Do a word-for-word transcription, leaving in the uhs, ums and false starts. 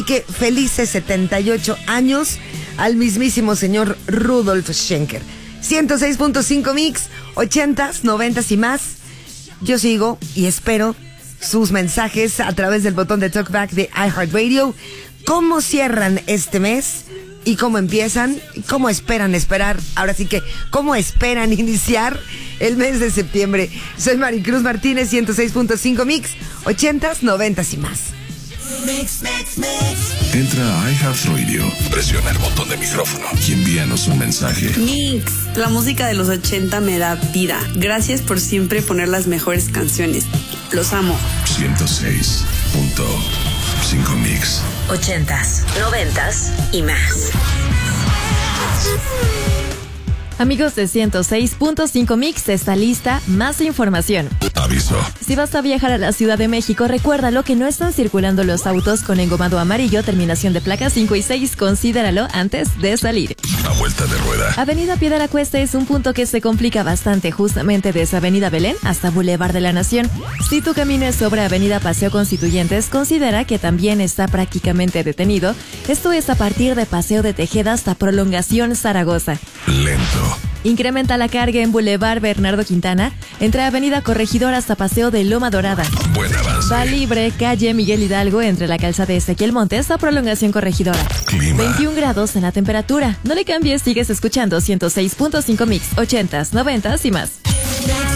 que felices setenta y ocho años al mismísimo señor Rudolf Schenker. ciento seis punto cinco Mix, ochentas, noventas y más. Yo sigo y espero sus mensajes a través del botón de Talkback de iHeartRadio. ¿Cómo cierran este mes? ¿Y cómo empiezan? ¿Cómo esperan esperar? Ahora sí que, ¿cómo esperan iniciar el mes de septiembre? Soy Maricruz Martínez, ciento seis punto cinco Mix, ochentas, noventas y más. Mix, mix, mix. Entra a iHeartRadio, presiona el botón de micrófono y envíanos un mensaje. Mix, la música de los ochenta me da vida. Gracias por siempre poner las mejores canciones. Los amo. ciento seis punto cinco Mix. Ochentas, noventas y más. Amigos de ciento seis punto cinco Mix, está lista más información. Aviso. Si vas a viajar a la Ciudad de México, recuérdalo que no están circulando los autos con engomado amarillo, terminación de placa cinco y seis. Considéralo antes de salir. A vuelta de rueda. Avenida Piedra Cuesta es un punto que se complica bastante, justamente desde Avenida Belén hasta Boulevard de la Nación. Si tu camino es sobre Avenida Paseo Constituyentes, considera que también está prácticamente detenido. Esto es a partir de Paseo de Tejeda hasta Prolongación Zaragoza. Lento. Incrementa la carga en Boulevard Bernardo Quintana, entre Avenida Corregidor hasta Paseo de Loma Dorada. Buen avance. Va libre, calle Miguel Hidalgo, entre la calzada de Ezequiel Montes a Prolongación Corregidora. Clima. veintiún grados en la temperatura. No le cambies, sigues escuchando ciento seis punto cinco Mix, ochentas, noventas y más.